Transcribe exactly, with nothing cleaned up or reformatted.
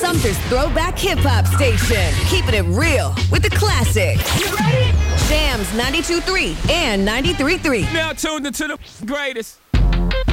Sumter's throwback hip-hop station. Keeping it real with the classics. You ready? Jams ninety-two point three and ninety-three point three. Now tuned into the greatest.